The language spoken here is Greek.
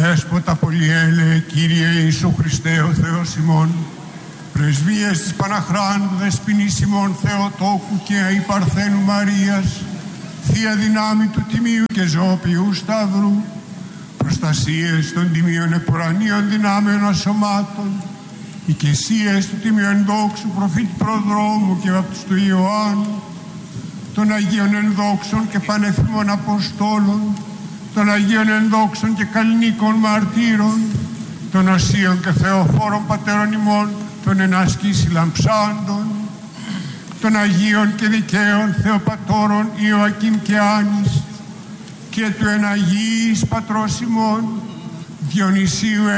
Δέσποτα πολυέλεε, Κύριε Ιησού Χριστέ ο Θεός ημών, πρεσβείες της Παναχράντου Δεσποινής ημών Θεοτόκου και η Παρθένου Μαρίας, Θεία Δυνάμει του Τιμίου και Ζωοποιού Σταυρού, προστασίες των τιμίων επουρανίων δυνάμεων ασωμάτων, οικεσίες του Τιμίου Ενδόξου Προφήτη Προδρόμου και Βαπτιστού Ιωάννου, των Αγίων Ενδόξων και Πανεφήμων Αποστόλων, των Αγίων Ενδόξων και Καλλινίκων Μαρτύρων, των Οσίων και Θεοφόρων Πατέρων ημών, των ενάσκης λαμψάντων, των Αγίων και Δικαίων Θεοπατώρων Ιωακήμ και Άνης και του Εναγίης Πατρός ημών Διονυσίου